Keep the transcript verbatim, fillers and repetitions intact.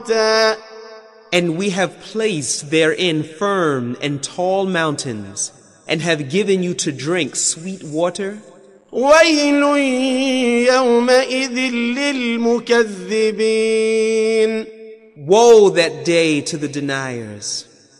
And we have placed therein firm and tall mountains, and have given you to drink sweet water. ويل يومئذ للمكذبين. Woe that day to the deniers.